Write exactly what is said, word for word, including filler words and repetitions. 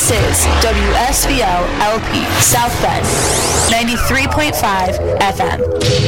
This is W S V O L P South Bend, ninety-three point five F M.